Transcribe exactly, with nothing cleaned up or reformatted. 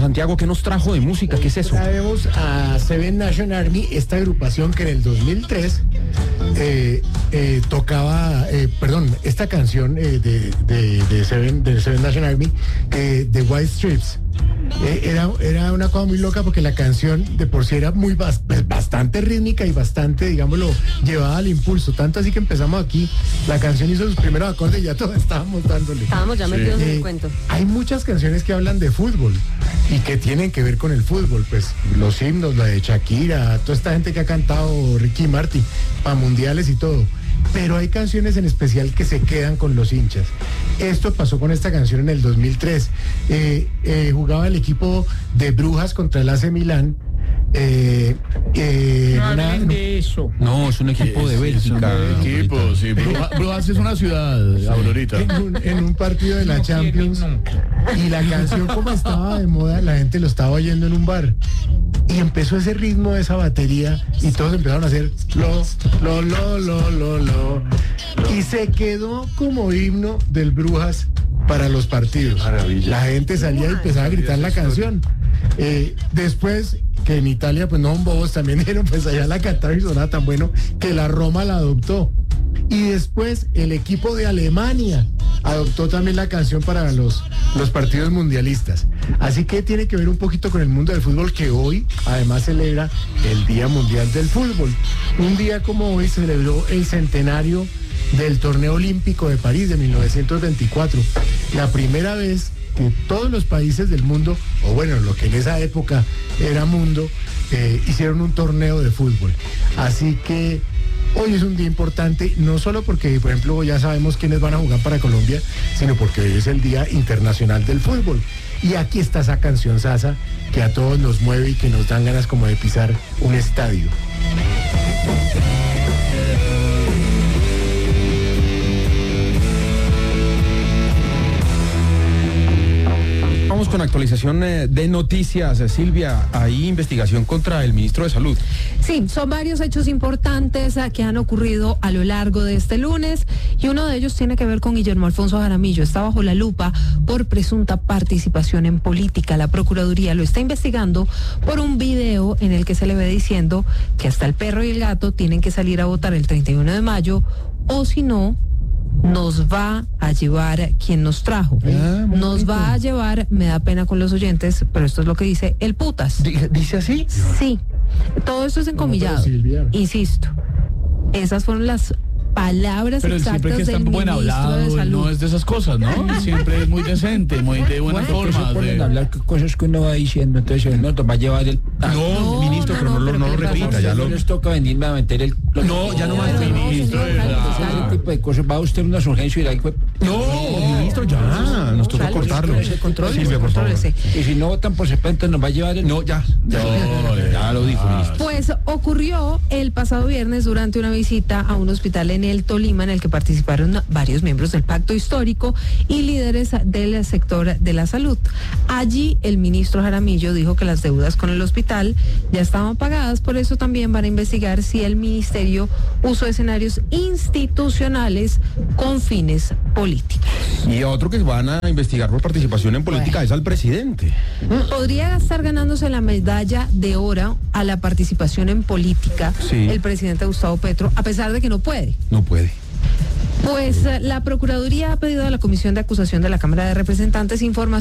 Santiago, ¿qué nos trajo de música? ¿Qué es eso? Traemos a Seven Nation Army, esta agrupación que en el dos mil tres eh, eh, tocaba, eh, perdón, esta canción eh, de, de, de, Seven, de Seven Nation Army, eh, de White Stripes. Eh, era, era una cosa muy loca porque la canción de por sí era muy bas, bastante rítmica y bastante, digámoslo, llevada al impulso. Tanto así que empezamos aquí, la canción hizo sus primeros acordes y ya todos estábamos dándole. Estábamos ya metidos Sí. en Eh, el cuento. Hay muchas canciones que hablan de fútbol y que tienen que ver con el fútbol, pues los himnos, la de Shakira, toda esta gente que ha cantado Ricky Martin para mundiales y todo. Pero hay canciones en especial que se quedan con los hinchas. Esto pasó con esta canción en el dos mil tres. Eh, eh, jugaba el equipo de Brujas contra el A C Milán. Eh, eh, No una- hablen de eso. No, es un equipo de Bélgica. Equipo, sí. Brujas Brujas es una ciudad, Aurorita. en, un, en un partido de la No Champions. quieren nunca. Y la canción, como estaba de moda, la gente lo estaba oyendo en un bar. Y empezó ese ritmo de esa batería y todos empezaron a hacer lo, lo, lo, lo, lo, lo. Y se quedó como himno del Brujas para los partidos. Maravilla. La gente salía y empezaba a gritar la canción. Eh, después, que en Italia, pues no son bobos, también dijeron, pues allá la cantaron y sonaba tan bueno que la Roma la adoptó. Y después el equipo de Alemania adoptó también la canción para los, los partidos mundialistas. Así que tiene que ver un poquito con el mundo del fútbol, que hoy además celebra el Día Mundial del Fútbol. Un día como hoy celebró el centenario del Torneo Olímpico de París de mil novecientos veinticuatro. La primera vez que todos los países del mundo, o bueno, lo que en esa época era mundo, eh, hicieron un torneo de fútbol. Así que hoy es un día importante, no solo porque, por ejemplo, ya sabemos quiénes van a jugar para Colombia, sino porque hoy es el Día Internacional del Fútbol. Y aquí está esa canción sasa que a todos nos mueve y que nos dan ganas como de pisar un estadio. Vamos con actualización eh, de noticias. Eh, Silvia, hay investigación contra el ministro de Salud. Sí, son varios hechos importantes eh, que han ocurrido a lo largo de este lunes y uno de ellos tiene que ver con Guillermo Alfonso Jaramillo. Está bajo la lupa por presunta participación en política. La Procuraduría lo está investigando por un video en el que se le ve diciendo que hasta el perro y el gato tienen que salir a votar el treinta y uno de mayo o si no, nos va a llevar quien nos trajo. Ah, muy nos bonito. va a llevar, me da pena con los oyentes, pero esto es lo que dice el putas. ¿Dice así? Sí, todo esto es encomillado. No, pero Silvia. Insisto, esas fueron las palabras Pero él siempre exactas que está del buen ministro hablado, de él Salud. no es de esas cosas, ¿no? Siempre es muy decente, muy de buena Bueno, Que se forma. ponen de- a hablar cosas que uno va diciendo, entonces él no nos va a llevar el... No, No, ministro, no, pero no, no, lo- pero no lo ¿qué le pasa? repita, ya lo... No les toca venirme a meter el... No, ya no más, No, ministro, señor, de verdad. cálmese, Ese cálmese. tipo de cosas, va usted a unas urgencias y ahí fue... No, ministro, ya, nos toca Cálmese, cortarlo. cálmese, contrólese, Silvia, por favor. contrólese. Y si no votan por Cepento nos va a llevar el... No, ya, ya, No, ya lo dijo, ministro. Pues ocurrió el pasado viernes durante una visita a un hospital en el Tolima en el que participaron varios miembros del Pacto Histórico y líderes del sector de la salud. Allí el ministro Jaramillo dijo que las deudas con el hospital ya estaban pagadas, por eso también van a investigar si el ministerio usó escenarios institucionales con fines políticos. Y otro que van a investigar por participación en política Bueno. es al presidente. Podría estar ganándose la medalla de oro a la participación en política Sí. el presidente Gustavo Petro, a pesar de que no puede. No puede. Pues eh, la Procuraduría ha pedido a la Comisión de Acusación de la Cámara de Representantes información